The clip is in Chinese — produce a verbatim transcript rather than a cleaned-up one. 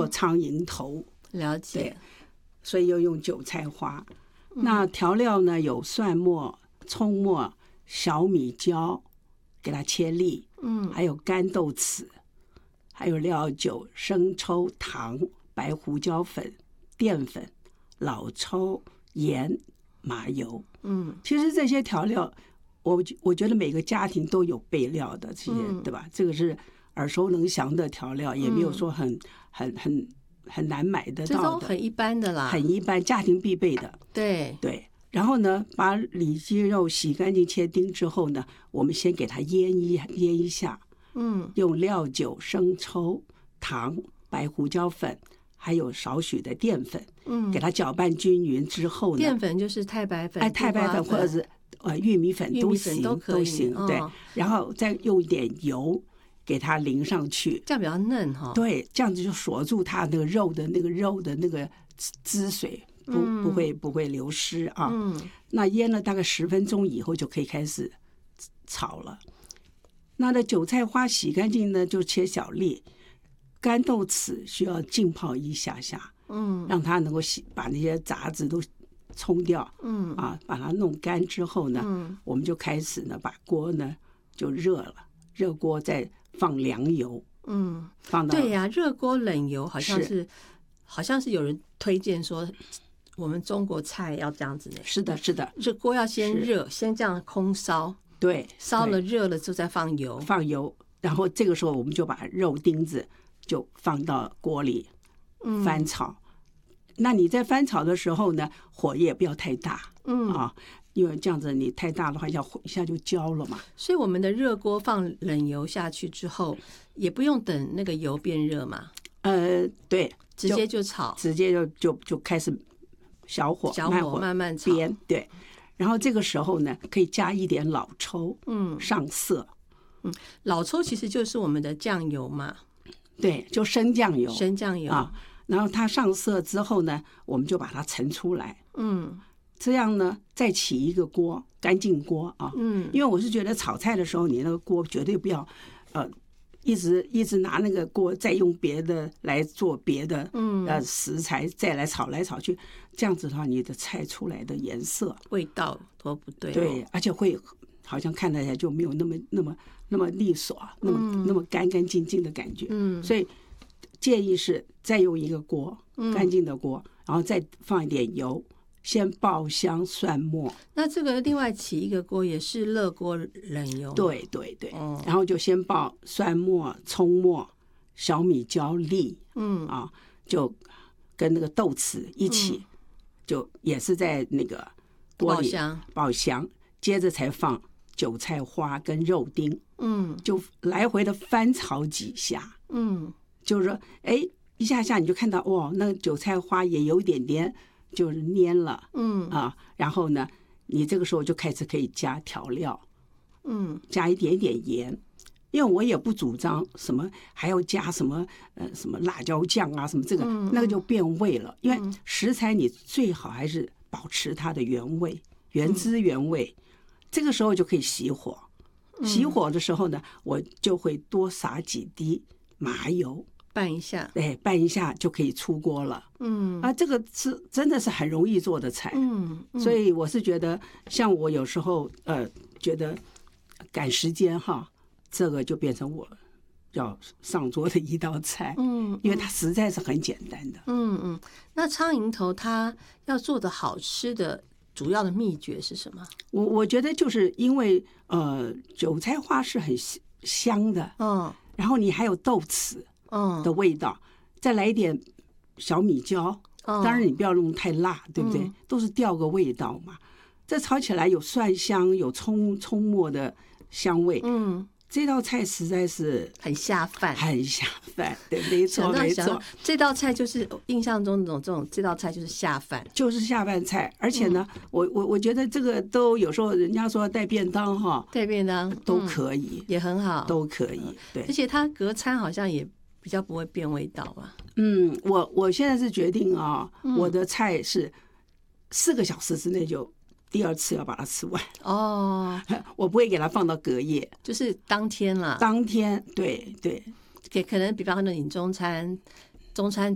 苍蝇头， 了解， 所以又用韭菜花。嗯、那调料呢有蒜末、葱末、小米椒，给它切粒，嗯，还有干豆豉，还有料酒、生抽、糖、白胡椒粉、淀粉、老抽、盐、麻油。嗯，其实这些调料，我我觉得每个家庭都有备料的，这些、嗯、对吧？这个是耳熟能详的调料，也没有说很、嗯、很很很难买得到的， 这都很一般的啦， 很一般，家庭必备的。 对对。然后呢，把里脊肉洗干净切丁之后呢，我们先给它腌一腌一下，嗯，用料酒、生抽、糖、白胡椒粉，还有少许的淀粉，嗯，给它搅拌均匀之后呢， 淀粉就是太白粉， 哎，太白粉或者是呃玉米粉都行， 都可以， 都行， 哦、 对。然后再用一点油给它淋上去， 这样比较嫩哈、哦。 对，这样子就锁住它那个肉的那个肉的那个汁水。不不会不会流失啊！嗯，那腌了大概十分钟以后就可以开始炒了。那的韭菜花洗干净呢，就切小粒。干豆豉需要浸泡一下下，嗯，让它能够洗把那些杂质都冲掉，嗯啊，把它弄干之后呢，嗯，我们就开始呢把锅呢就热了，热锅再放凉油，嗯，放到对呀、啊，热锅冷油好像是, 是好像是有人推荐说。我们中国菜要这样子呢？ 是的，是的， 这锅要先热，先这样空烧， 对， 烧了热了之后再放油， 放油，然后这个时候我们就把肉丁子就放到锅里翻炒。嗯、那你在翻炒的时候呢，火也不要太大，嗯啊，因为这样子你太大的话，要一下就焦了嘛。 所以我们的热锅放冷油下去之后，也不用等那个油变热嘛？ 呃，对， 直接就炒， 直接就就就开始。小火小火慢慢炒， 对，然后这个时候呢，可以加一点老抽，嗯，上色， 嗯，老抽其实就是我们的酱油嘛， 对，就生酱油， 生酱油啊。然后它上色之后呢，我们就把它盛出来，嗯，这样呢，再起一个锅，干净锅啊，嗯，因为我是觉得炒菜的时候，你那个锅绝对不要，呃。一直一直拿那个锅再用别的来做别的呃食材再来炒来炒去，这样子的话你的菜出来的颜色味道都不对、哦、 对，而且会好像看起来就没有那么那么那么利索，那么、嗯、那么干干净净的感觉。嗯，所以建议是再用一个锅干净的锅，然后再放一点油。先爆香蒜末， 那这个另外起一个锅也是热锅冷油， 对对对、嗯，然后就先爆蒜末、葱末、小米椒粒，嗯啊，就跟那个豆豉一起，嗯、就也是在那个锅里爆香， 爆香，接着才放韭菜花跟肉丁，嗯，就来回的翻炒几下，嗯，就是说，哎，一下下你就看到哇，那个韭菜花也有一点点。就是蔫了，嗯啊，然后呢，你这个时候就开始可以加调料，嗯，加一点点盐，因为我也不主张什么还要加什么呃什么辣椒酱啊什么这个、嗯、那个就变味了，因为食材你最好还是保持它的原味，原汁原味，嗯、这个时候就可以熄火，熄火的时候呢，我就会多撒几滴麻油。 拌一下， 对，拌一下就可以出锅了。嗯，啊，这个是真的是很容易做的菜。嗯，嗯所以我是觉得，像我有时候呃觉得赶时间哈，这个就变成我要上桌的一道菜。嗯，因为它实在是很简单的。 嗯嗯，那苍蝇头它要做的好吃的主要的秘诀是什么？ 我我觉得就是因为呃韭菜花是很香的，嗯，然后你还有豆豉。嗯的味道，再来一点小米椒，当然你不要弄太辣，对不对？嗯、都是调个味道嘛。这炒起来有蒜香，有葱葱末的香味。嗯，这道菜实在是很下饭， 很下饭。对，没错没错。 这道菜就是印象中这种这种这道菜就是下饭， 就是下饭菜。而且呢，嗯、我我我觉得这个都有时候人家说带便当哈， 带便当都可以， 嗯、也很好， 都可以。对， 而且它隔餐好像也。比较不会变味道啊。 嗯，我我现在是决定啊，嗯、我的菜是四个小时之内就第二次要把它吃完。哦，我不会给它放到隔夜， 就是当天啦。 当天，对对， 给可能比方说你中餐，中餐